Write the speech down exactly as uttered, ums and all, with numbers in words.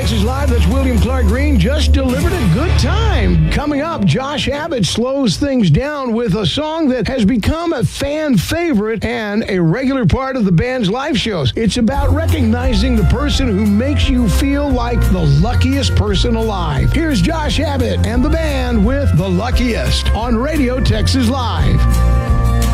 Texas Live, that's William Clark Green, just delivered a good time. Coming up, Josh Abbott slows things down with a song that has become a fan favorite and a regular part of the band's live shows. It's about recognizing the person who makes you feel like the luckiest person alive. Here's Josh Abbott and the band with The Luckiest on Radio Texas Live.